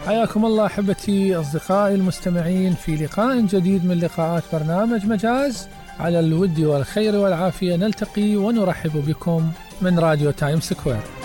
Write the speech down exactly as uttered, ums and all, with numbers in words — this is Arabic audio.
حياكم الله أحبتي أصدقائي المستمعين في لقاء جديد من لقاءات برنامج مجاز. على الود والخير والعافية نلتقي ونرحب بكم من راديو تايم سكوير.